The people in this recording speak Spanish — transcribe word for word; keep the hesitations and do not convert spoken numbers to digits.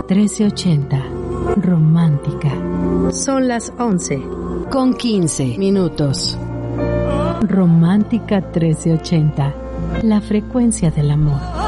trece ochenta. Romántica. Son las once con quince minutos. Romántica trece ochenta. La frecuencia del amor.